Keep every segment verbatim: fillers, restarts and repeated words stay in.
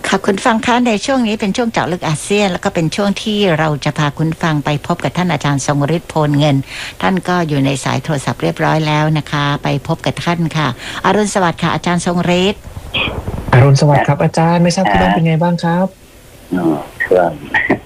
ค่ะคุณฟังคะในช่วงนี้เป็นช่วงเจาะลึกอาเซียนแล้วก็เป็นช่วงที่เราจะพาคุณฟังไปพบกับท่านอาจารย์ทรงฤทธิ์โพลเงินท่านก็อยู่ในสายโทรศัพท์เรียบร้อยแล้วนะคะไปพบกับท่านค่ะอรุณสวัสดิ์ค่ะอาจารย์ทรงฤทธิ์อรุณสวัสดิ์ครับอาจารย์ไม่ทราบที่บ้านเป็นไงบ้างครับอ๋อช่วง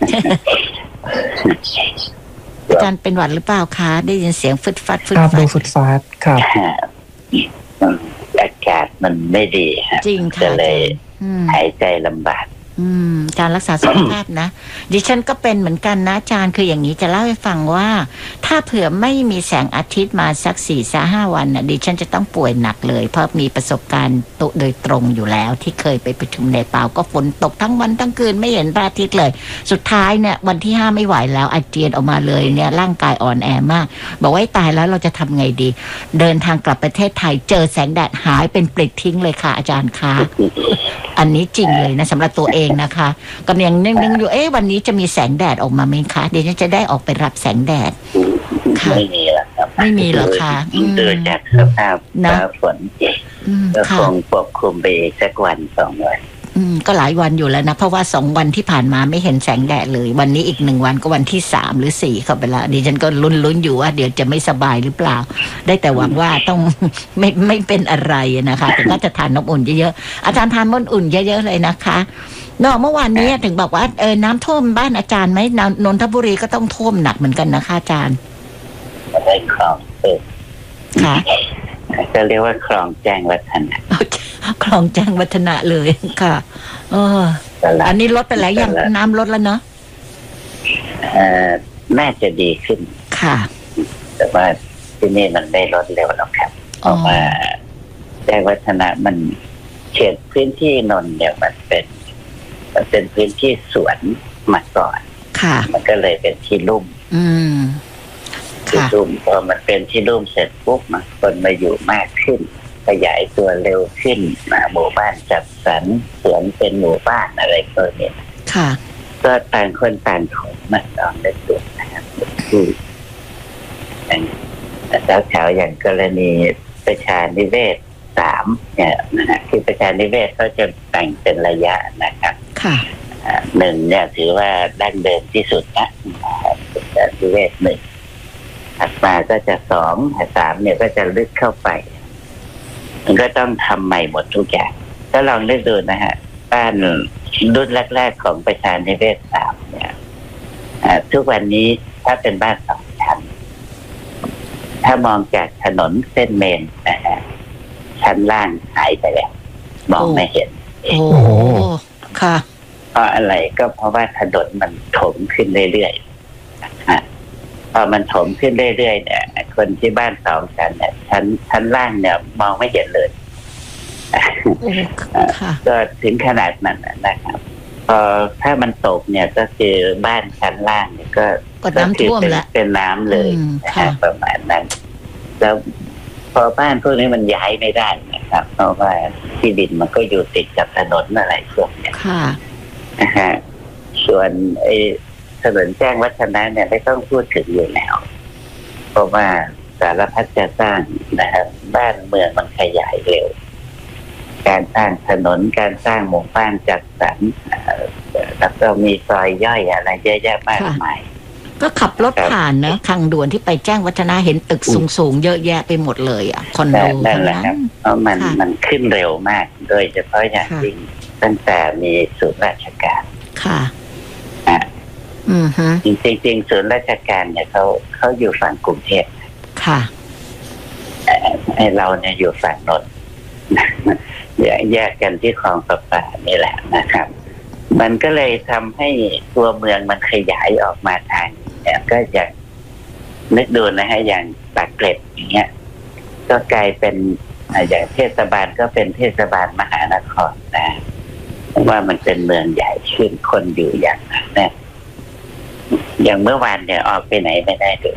อาจารย์เป็นหวัดหรือเปล่าคะได้ยินเสียงฟึดฟัดฟึดฟัฟัดดูฟึดฟัดครับอากาศมันไม่ดีฮะจริงค่ะก็เลยหายใจลำบากอืมการรักษาสุขภาพนะดิฉันก็เป็นเหมือนกันนะอาจารย์คืออย่างนี้จะเล่าให้ฟังว่าถ้าเผื่อไม่มีแสงอาทิตย์มาสักสี่สห้าวันน่ะดิฉันจะต้องป่วยหนักเลยเพราะมีประสบการณ์ตุโดยตรงอยู่แล้วที่เคยไปประชุมในเปาก็ฝนตกทั้งวันทั้งคืนไม่เห็นพระอาทิตย์เลยสุดท้ายเนี่ยวันที่ห้าไม่ไหวแล้วอาเจียนออกมาเลยเนี่ยร่างกายอ่อนแอมากบอกว่าตายแล้วเราจะทำไงดีเดินทางกลับประเทศไทยเจอแสงแดดหายเป็นปลิดทิ้งเลยค่ะอาจารย์คะอันนี้จริงเลยนะสำหรับตัวเองนะคะกำลังนึกๆอยู่เอ๊ะวันนี้จะมีแสงแดดออกมาไหมคะเดี๋ยวฉันจะได้ออกไปรับแสงแดดไม่มีหรอกครับไม่มีหรอคะดูจากสภาพฟ้าฝนก็คงปกคลุมไปอีกสักวันสองวันอืมก็หลายวันอยู่แล้วนะเพราะว่าสองวันที่ผ่านมาไม่เห็นแสงแดดเลยวันนี้อีกหนึ่งวันก็วันที่สามหรือสี่เข้าไปแล้วดิฉันก็ลุ้นๆอยู่ว่าเดี๋ยวจะไม่สบายหรือเปล่าได้แต่หวังว่าต้องไม่ไม่เป็นอะไรนะคะแต่ก็จะทานน้ำอุ่นเยอะๆอาจารย์ทานน้ำอุ่นเยอะๆเลยนะคะเนาะเมื่อวานนี้ถึงบอกว่าเออน้ำท่วมบ้านอาจารย์ไหมนนทบุรีก็ต้องท่วมหนักเหมือนกันนะคะอาจารย์ได้คลองเออค่ะก็เรียกว่าคลองแจ้งวัฒนะคลองแจ้งวัฒนะเลยค่ะเอออันนี้ลดไปแล้วยังน้ำลดแล้วเนาะเออน่าจะดีขึ้นค่ะแต่ว่าที่นี่มันได้ลดเร็วแล้วครับเพราะว่าแจ้งวัฒนะมันเขตพื้นที่นนท์เนี่ยมันเป็นมันเป็นพื้นที่สวนมาก่อนค่ะมันก็เลยเป็นที่ลุ่มอืมที่ลุ่มพอมันเป็นที่ลุ่มเสร็จปุ๊บมันคนมาอยู่มากขึ้นขยายตัวเร็วขึ้นมาหมู่บ้านจัดสรรสวนเป็นหมู่บ้านอะไรก็เนี่ยค่ะก็ต่างคนต่างของมันลองได้ตัวนะครับคือแล้วแถวอย่างกรณีประชานิเวศสามเนี่ยนะฮะคือประชานิเวศเขาจะแบ่งเป็นระยะนะครับค่ะหนึ่งเนี่ยถือว่าดั้งเดิมที่สุดนะประชานิเวศหนึ่งถัดมาก็จะสองสามเนี่ยก็จะลึกเข้าไปมันก็ต้องทำใหม่หมดทุกอย่างถ้าลองนึกดูนะฮะบ้านรุ่นแรกๆของประชานิเวศสามเนี่ยทุกวันนี้ถ้าเป็นบ้านสองชั้นถ้ามองจากถนนเส้นเมนนะฮะชั้นล่างหายไปแล้วมองไม่เห็นโอ้ค่ะเพราะอะไรก็เพราะว่าถนนมันถมขึ้นเรื่อยๆพอมันถมขึ้นเรื่อยๆเนี่ยคนที่บ้านสองชั้นเนี่ยชั้นชั้นล่างเนี่ยมองไม่เห็นเลยก็ถึงขนาดนั้นนะครับพอถ้ามันตกเนี่ยก็คือบ้านชั้นล่างเนี่ยก็น้ำท่วมแล้วเป็นน้ำเลยประมาณนั้นแล้วพอบ้านพวกนี้มันย้ายไม่ได้นะครับเพราะว่าที่ดินมันก็อยู่ติดกับถนนอะไรพวกนี้นะฮะส่วนไอ้ถนนแจ้งวัฒนะเนี่ยไม่ต้องพูดถึงอยู่แล้วเพราะว่าสารพัดจะสร้างนะครับบ้านเมืองมันขยายเร็วการสร้างถนนการสร้างหมู่บ้านจัดสรรแล้วก็มีซอยย่อยอะไรเยอะแยะมากมายก็ขับรถผ่านนะทางด่วนที่ไปแจ้งวัฒนะเห็นตึกสูงๆเยอะแยะไปหมดเลยอ่ะคอนโดนั่นแหละครับเพราะมันมันขึ้นเร็วมากโดยเฉพาะอย่างยิ่งตั้งแต่มีศูนย์ราชการค่ะอ่าอืมฮะจริงๆศูนย์ราชการเนี่ยเขาเขาอยู่ฝั่งกรุงเทพค่ะไอเราเนี่ยอยู่ฝั่งนนท์แยกกันที่คลองประปานี่แหละนะครับมันก็เลยทำให้ตัวเมืองมันขยายออกมาทางเนี่ยก็อย่างนึกดูนะฮะอย่างปากเกร็ดอย่างเงี้ยก็กลายเป็นอย่างเทศบาลก็เป็นเทศบาลมหานครนะว่ามันเป็นเมืองใหญ่ขึ้นคนอยู่อย่างนั้นนะอย่างเมื่อวานเนี่ยออกไปไหนไม่ได้เลย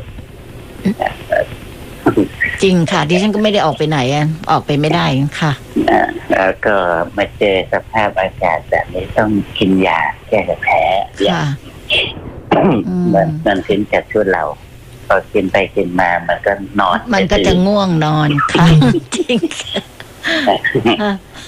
จริงค่ะดิฉันก็ไม่ได้ออกไปไหนอ่ะออกไปไม่ได้ค่ะแล้วก็มาเจอสภาพอากาศแบบนี้ต้องกินยาแก้แพ้ค่ะมันมันถึงจะช่วยเราพอกินไปกินมามันก็นอนมันก็จะง่วงนอนค่ะจริงค่ะ